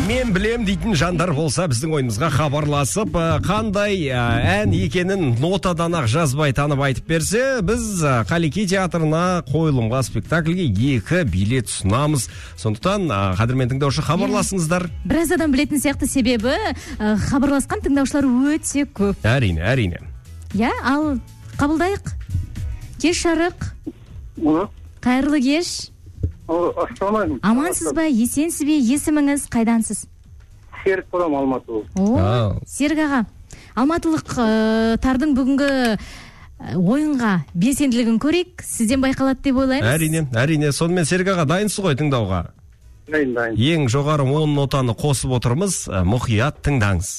Мен білем дейтін жандар болса біздің ойымызға хабарласып, қандай ән екенін нотадан ақ жазбай танып айтып берсе, біз Қалеке театрына қойылымға, спектакльге 2 билет ұсынамыз. Сондықтан қадірмен тыңдаушы хабарласыңыздар. Біраз адам білетін сияқты, себебі хабарласқан тыңдаушылар өте көп. Әрине. Я, ал қабылдайық. Кеш жарық. Қайырлы кеш. Ассаламағалейкум. Амансыз ба, есенсіз бе, есіміңіз қайдансыз? Серік болам, Алматы. Серік аға, алматылық тардың бүгінгі ойынға белсенділігін көрейік, сізден байқалады деп ойлаймыз. Әрине. Сонымен Серік аға, дайынсыз ғой тыңдауға? Дайын. Ең жоғары 10 нотаны қосып отырмыз, мұқият тыңдаңыз.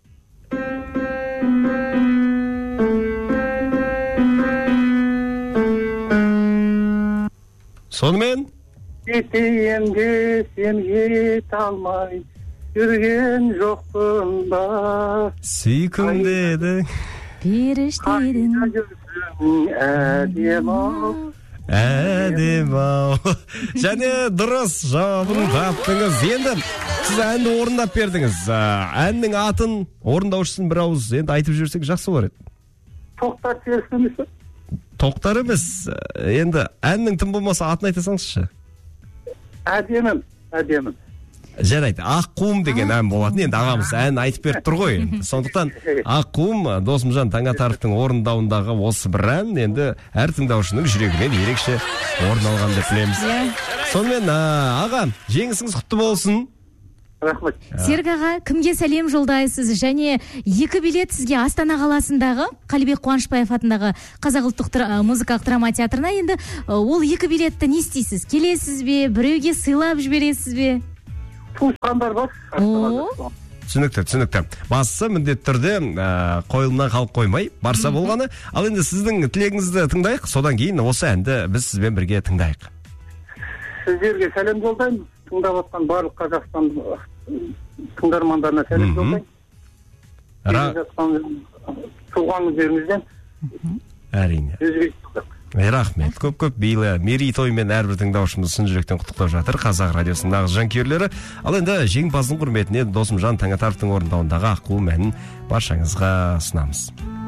Сонымен? Кетейінге сен жете алмай, жүрген жоқпын ба. Сүйкім дедің. Періштедің. Қайда жүрсің әдем-ау. Және дұрыс жауабын таптыңыз. Енді сіз әнді орындап бердіңіз. Әннің атын, орындаушысын бір ауыз енді айтып жүрсек жақсы болар еді. Тоқтар серісіміз. Тоқтар емес. Енді әннің тым болмаса атын айта салыңызшы. Әдемім. Жарайды, Аққуым деген ән болатын. Енді ағамыз ән айтып беріп тұр ғой. Сондықтан Аққуым Досымжан Таңатаровтың орындауындағы осы бір ән енді әр тыңдаушының жүрегінен ерекше орын алған деп білеміз. Сонымен аға, жеңісіңіз құтты болсын. Рахмет. Серік аға, кімге сәлем жолдайсыз? Және 2 билет сізге Астана қаласындағы Қалибек Қуанышбаев атындағы Қазақ ұлттық музыкалық драма театрына. Енді ол 2 билетті не істейсіз? Келесіз бе? Біреуге сыйлап жібересіз бе? Туысқандар бар. Түсінікті. Бастысы міндетті түрде қойылымнан қалып қоймай, барса болғаны. Ал енді сіздің тілегіңізді тыңдайық, содан кейін осы әнді біз сізбен бірге тыңдайық. Сіздерге сәлем жолдаймын. Тыңдап отқан барлық Қазақстан тыңдармандарына сәлем жолдаймын. Туған жерімізден. Әрине. Рахмет. Көп бейлі мерейтоймен әрбір тыңдаушымыз шын жүректен құттықтап жатыр. Қазақ радиосының нағыз жанкүйерлері. Ал енді жеңімпаздың құрметіне Досымжан Таңатаровтың орындауындағы Аққуым әнін баршаңызға ұсынамыз.